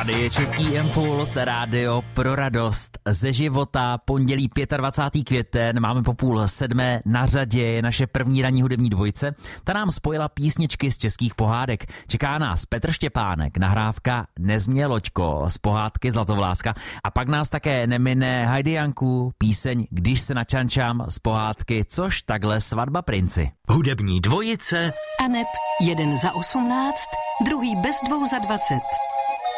Tady je Český impuls, rádio pro radost ze života, pondělí 25. květen, máme po 6:30, na řadě je naše první ranní hudební dvojice. Ta nám spojila písničky z českých pohádek. Čeká nás Petr Štěpánek, nahrávka Nezmě loďko z pohádky Zlatovláska. A pak nás také nemine Heidi Janku, píseň Když se načančám z pohádky Což takhle svatba princi. Hudební dvojice Aneb 1 za 18, druhý bez 2 za 20.